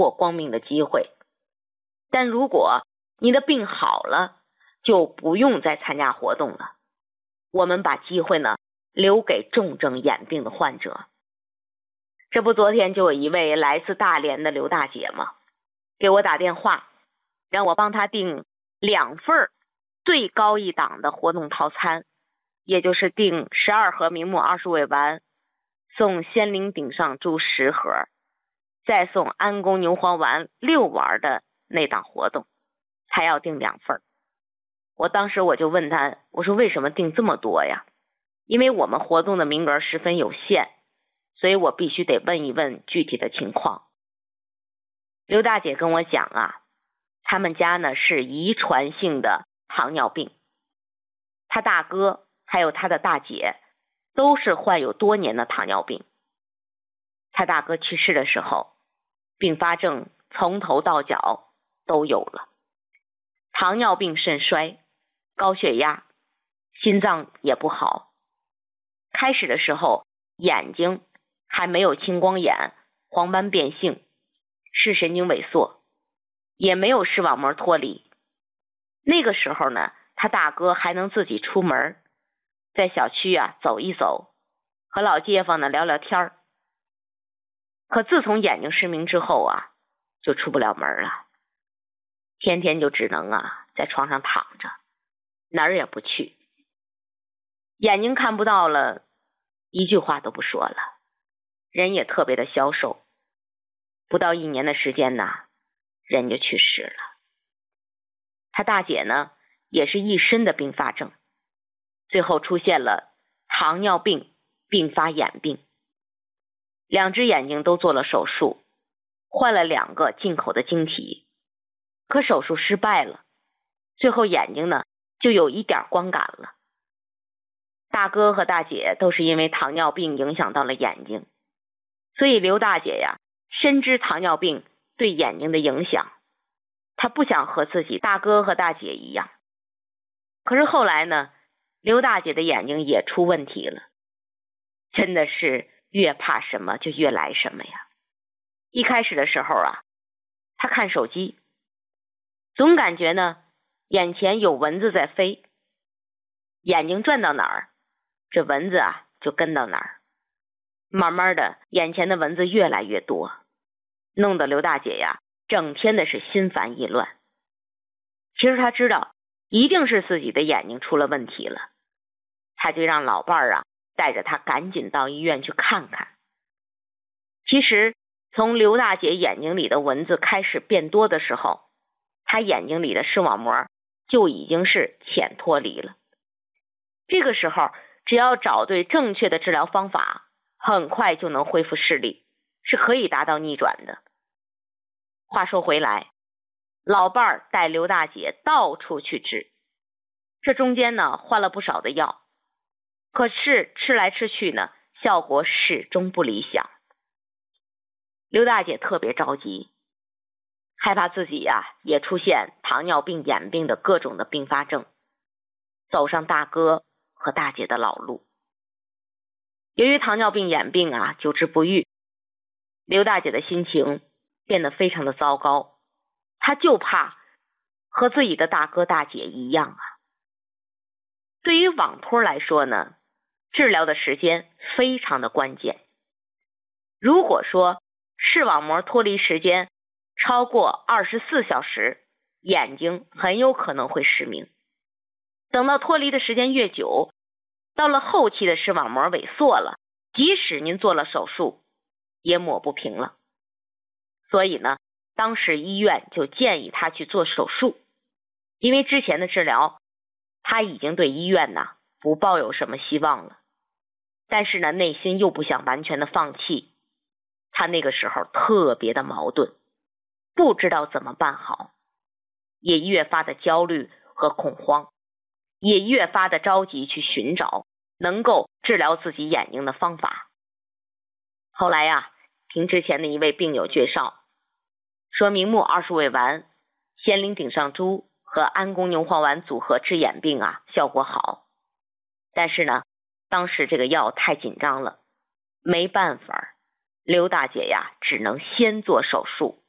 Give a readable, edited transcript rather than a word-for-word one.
获光明的机会。但如果你的病好了，就不用再参加活动了。我们把机会呢留给重症眼病的患者。这不，昨天就有一位来自大连的刘大姐嘛，给我打电话，让我帮她订2份最高一档的活动套餐，也就是订12盒明目20味丸，送仙灵顶上珠10盒，再送安宫牛黄丸6丸的那档活动，她要订2份。我当时我就问她，我说为什么订这么多呀？因为我们活动的名额十分有限，所以我必须得问一问具体的情况。刘大姐跟我讲啊，他们家呢是遗传性的糖尿病，他大哥还有他的大姐都是患有多年的糖尿病。他大哥去世的时候，并发症从头到脚都有了，糖尿病肾衰、高血压、心脏也不好。开始的时候眼睛还没有青光眼、黄斑变性、视神经萎缩，也没有视网膜脱离。那个时候呢，他大哥还能自己出门，在小区啊走一走，和老街坊呢聊聊天儿。可自从眼睛失明之后啊，就出不了门了，天天就只能在床上躺着，哪儿也不去。眼睛看不到了，一句话都不说了，人也特别的消瘦。不到1年的时间呢，人就去世了。他大姐呢，也是一身的并发症，最后出现了糖尿病并发眼病，2只眼睛都做了手术，换了2个进口的晶体，可手术失败了，最后眼睛呢就有一点光感了。大哥和大姐都是因为糖尿病影响到了眼睛，所以刘大姐呀深知糖尿病对眼睛的影响，她不想和自己大哥和大姐一样。可是后来呢，刘大姐的眼睛也出问题了，真的是越怕什么就越来什么呀。一开始的时候啊，她看手机，总感觉呢眼前有蚊子在飞，眼睛转到哪儿，这蚊子就跟到哪儿。慢慢的，眼前的蚊子越来越多，弄得刘大姐呀整天的是心烦意乱。其实她知道一定是自己的眼睛出了问题了，她就让老伴儿带着她赶紧到医院去看看。其实从刘大姐眼睛里的蚊子开始变多的时候，她眼睛里的视网膜就已经是浅脱离了。这个时候只要找对正确的治疗方法，很快就能恢复视力，是可以达到逆转的。话说回来，老伴儿带刘大姐到处去治，这中间呢换了不少的药，可是吃来吃去呢，效果始终不理想。刘大姐特别着急，害怕自己也出现糖尿病眼病的各种的并发症，走上大哥和大姐的老路。由于糖尿病眼病久治不愈，刘大姐的心情变得非常的糟糕，她就怕和自己的大哥大姐一样对于网托来说呢，治疗的时间非常的关键。如果说视网膜脱离时间超过24小时，眼睛很有可能会失明。等到脱离的时间越久，到了后期的视网膜萎缩了，即使您做了手术，也抹不平了。所以呢，当时医院就建议他去做手术，因为之前的治疗，他已经对医院不抱有什么希望了。但是呢，内心又不想完全的放弃，他那个时候特别的矛盾，不知道怎么办好，也越发的焦虑和恐慌，也越发的着急去寻找能够治疗自己眼睛的方法。后来听之前的一位病友介绍，说明目20味丸、仙灵顶上珠和安宫牛黄丸组合治眼病效果好。但是呢，当时这个药太紧张了，没办法，刘大姐只能先做手术，